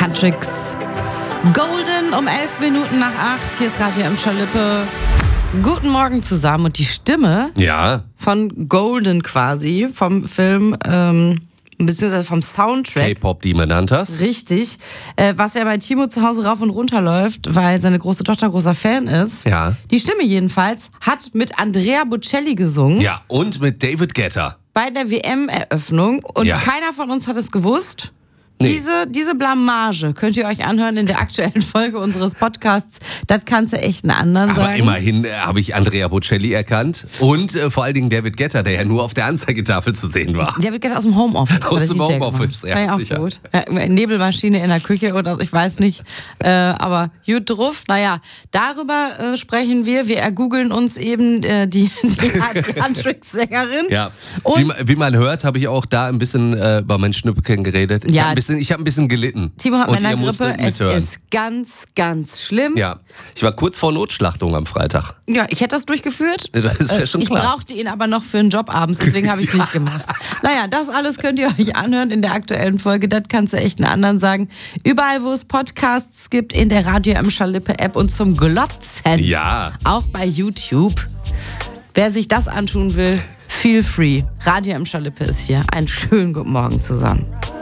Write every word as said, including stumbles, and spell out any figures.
Countryx. Golden um elf Minuten nach acht. Hier ist Radio Emscher Lippe. Guten Morgen zusammen. Und die Stimme ja. von Golden quasi, vom Film, ähm, beziehungsweise vom Soundtrack. K-Pop Demon Hunters. Richtig. Äh, was ja bei Timo zu Hause rauf und runter läuft, weil seine große Tochter großer Fan ist. Ja. Die Stimme jedenfalls hat mit Andrea Bocelli gesungen. Ja, und mit David Guetta. Bei der W M-Eröffnung. Und Ja. keiner von uns hat es gewusst. Nee. Diese, diese Blamage könnt ihr euch anhören in der aktuellen Folge unseres Podcasts. Das kannst du echt einen anderen Aber sagen. immerhin äh, habe ich Andrea Bocelli erkannt. Und äh, vor allen Dingen David Guetta, der ja nur auf der Anzeigetafel zu sehen war. Der wird gerade aus dem Homeoffice. Aus oder dem D J Homeoffice, gemacht. ja, Fand ich auch sicher. so gut. Ja, Nebelmaschine in der Küche oder ich weiß nicht. Äh, aber gut drauf. Naja, darüber äh, sprechen wir. Wir ergoogeln uns eben äh, die, die Country-Sängerin. Ja. Und Wie, man- wie man hört, habe ich auch da ein bisschen äh, über mein Schnüppchen geredet. Ich Ja. habe ein bisschen, ich hab ein bisschen gelitten. Timo hat Und ihr musstet Männergrippe. Es mithören. ist ganz, ganz schlimm. Ja, ich war kurz vor Notschlachtung am Freitag. Ja, ich hätte das durchgeführt. Das ist ja Äh, schon ich klar. brauchte ihn aber noch für einen Job abends, deswegen habe ich es nicht gemacht. Naja, das alles könnt ihr euch anhören in der aktuellen Folge. Das kannst du echt einen anderen sagen. Überall, wo es Podcasts gibt, in der Radio Emscher Lippe App und zum Glotzen. Ja. Auch bei YouTube. Wer sich das antun will, feel free. Radio Emscher Lippe ist hier. Einen schönen guten Morgen zusammen.